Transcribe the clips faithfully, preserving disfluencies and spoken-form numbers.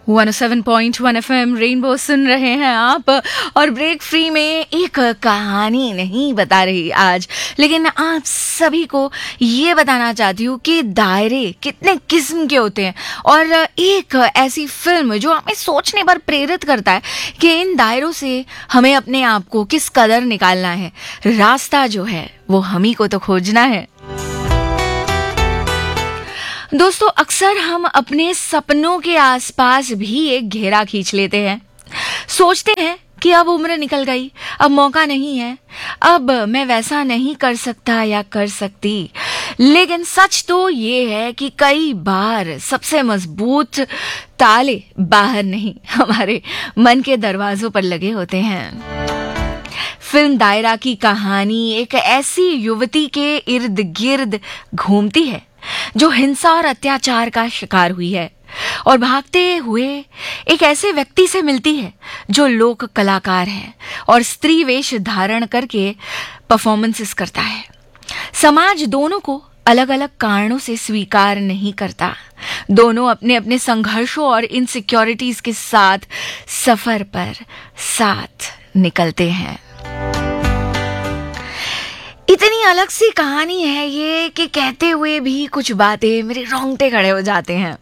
One O seven point one F M rainbow सुन रहे हैं आप। और ब्रेक फ्री में एक कहानी नहीं बता रही आज, लेकिन आप सभी को ये बताना चाहती हूँ कि दायरे कितने किस्म के होते हैं, और एक ऐसी फिल्म जो हमें सोचने पर प्रेरित करता है कि इन दायरों से हमें अपने आप को किस कदर निकालना है। रास्ता जो है वो हम ही को तो खोजना है। दोस्तों, अक्सर हम अपने सपनों के आसपास भी एक घेरा खींच लेते हैं। सोचते हैं कि अब उम्र निकल गई, अब मौका नहीं है, अब मैं वैसा नहीं कर सकता या कर सकती। लेकिन सच तो ये है कि कई बार सबसे मजबूत ताले बाहर नहीं, हमारे मन के दरवाजों पर लगे होते हैं। फिल्म दायरा की कहानी एक ऐसी युवती के इर्द गिर्द घूमती है जो हिंसा और अत्याचार का शिकार हुई है, और भागते हुए एक ऐसे व्यक्ति से मिलती है जो लोक कलाकार है और स्त्री वेश धारण करके परफॉर्मेंसेस करता है। समाज दोनों को अलग अलग कारणों से स्वीकार नहीं करता। दोनों अपने अपने संघर्षों और इनसिक्योरिटीज के साथ सफर पर साथ निकलते हैं। इतनी अलग सी कहानी है ये कि कहते हुए भी कुछ बातें मेरे रोंगटे खड़े हो जाते हैं।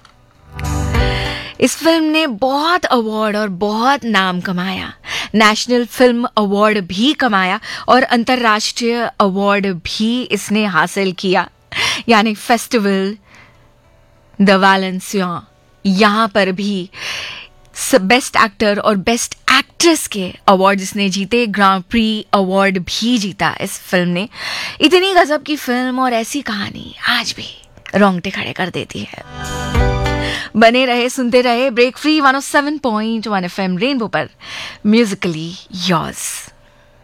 इस फिल्म ने बहुत अवार्ड और बहुत नाम कमाया, नेशनल फिल्म अवार्ड भी कमाया और अंतर्राष्ट्रीय अवार्ड भी इसने हासिल किया, यानी फेस्टिवल द वैलेंसिया। यहाँ पर भी बेस्ट एक्टर और बेस्ट एक्ट्रेस के अवार्ड इसने जीते, ग्रां प्री अवार्ड भी जीता इस फिल्म ने। इतनी गजब की फिल्म और ऐसी कहानी आज भी रोंगटे खड़े कर देती है। बने रहे, सुनते रहे break free one O seven point one F M rainbow पर, म्यूजिकली योर्स।